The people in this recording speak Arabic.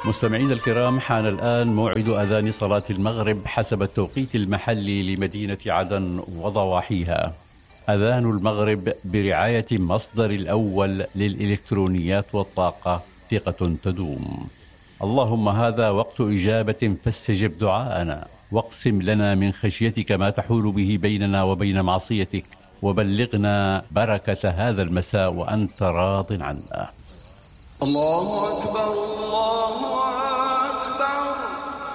مستمعينا الكرام، حان الآن موعد أذان صلاة المغرب حسب التوقيت المحلي لمدينة عدن وضواحيها. أذان المغرب برعاية مصدر الأول للإلكترونيات والطاقة، ثقة تدوم. اللهم هذا وقت إجابة فاستجب دعاءنا، واقسم لنا من خشيتك ما تحول به بيننا وبين معصيتك، وبلغنا بركة هذا المساء وأنت راض عنا. الله أكبر الله أكبر.